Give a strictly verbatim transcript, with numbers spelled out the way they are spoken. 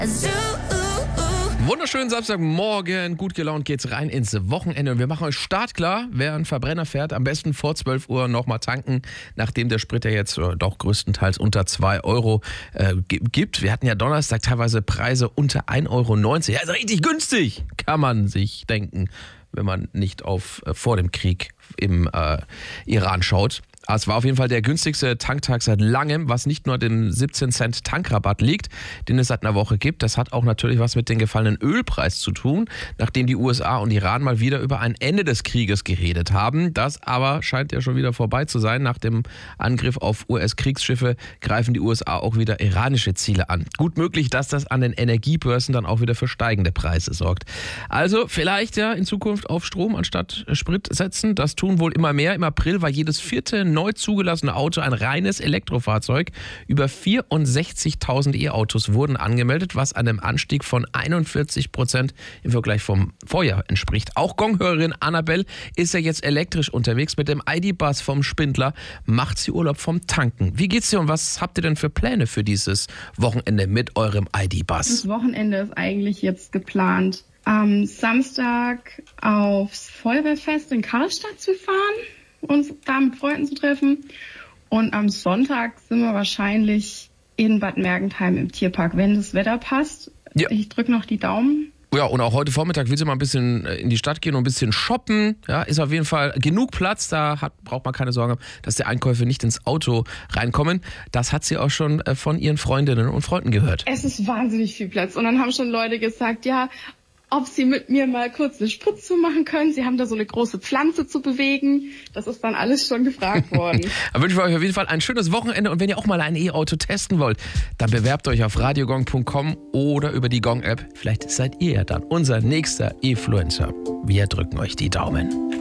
Wunderschönen Samstagmorgen, gut gelaunt geht's rein ins Wochenende und wir machen euch startklar, wer einen Verbrenner fährt, am besten vor zwölf Uhr nochmal tanken, nachdem der Sprit ja jetzt äh, doch größtenteils unter zwei Euro äh, gibt. Wir hatten ja Donnerstag teilweise Preise unter ein Euro neunzig, also richtig günstig, kann man sich denken, wenn man nicht auf äh, vor dem Krieg im äh, Iran schaut. Es war auf jeden Fall der günstigste Tanktag seit langem, was nicht nur dem siebzehn Cent Tankrabatt liegt, den es seit einer Woche gibt. Das hat auch natürlich was mit dem gefallenen Ölpreis zu tun, nachdem die U S A und Iran mal wieder über ein Ende des Krieges geredet haben. Das aber scheint ja schon wieder vorbei zu sein. Nach dem Angriff auf U S-Kriegsschiffe greifen die U S A auch wieder iranische Ziele an. Gut möglich, dass das an den Energiebörsen dann auch wieder für steigende Preise sorgt. Also vielleicht ja in Zukunft auf Strom anstatt Sprit setzen. Das tun wohl immer mehr. Im April war jedes vierte neu zugelassene Auto ein reines Elektrofahrzeug. Über vierundsechzigtausend E-Autos wurden angemeldet, was einem Anstieg von einundvierzig Prozent im Vergleich vom Vorjahr entspricht. Auch Gong-Hörerin Annabelle ist ja jetzt elektrisch unterwegs. Mit dem I D-Bus vom Spindler macht sie Urlaub vom Tanken. Wie geht's dir und was habt ihr denn für Pläne für dieses Wochenende mit eurem I D-Bus? Das Wochenende ist eigentlich jetzt geplant, am Samstag aufs Feuerwehrfest in Karlstadt zu fahren, uns da mit Freunden zu treffen. Und am Sonntag sind wir wahrscheinlich in Bad Mergentheim im Tierpark, wenn das Wetter passt. Ja. Ich drücke noch die Daumen. Ja, und auch heute Vormittag willst du mal ein bisschen in die Stadt gehen und ein bisschen shoppen. Ja, ist auf jeden Fall genug Platz. Da hat, braucht man keine Sorge haben, dass die Einkäufe nicht ins Auto reinkommen. Das hat sie auch schon von ihren Freundinnen und Freunden gehört. Es ist wahnsinnig viel Platz. Und dann haben schon Leute gesagt, ja, ob sie mit mir mal kurz eine Spritze machen können. Sie haben da so eine große Pflanze zu bewegen. Das ist dann alles schon gefragt worden. Dann wünschen wir euch auf jeden Fall ein schönes Wochenende. Und wenn ihr auch mal ein E-Auto testen wollt, dann bewerbt euch auf radiogong punkt com oder über die Gong-App. Vielleicht seid ihr ja dann unser nächster E-Fluencer. Wir drücken euch die Daumen.